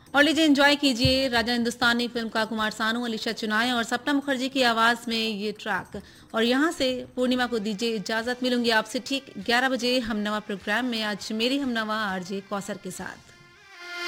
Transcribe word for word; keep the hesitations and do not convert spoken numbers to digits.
और लीजिए एंजॉय कीजिए राजा हिंदुस्तानी फिल्म का कुमार सानू, अलीशा चुनाय और सपना मुखर्जी की आवाज में ये ट्रैक। और यहाँ से पूर्णिमा को दीजिए इजाजत। मिलूंगी आपसे ठीक ग्यारह बजे हम नवा प्रोग्राम में, आज मेरी हम नवा आरजे कौसर के साथ।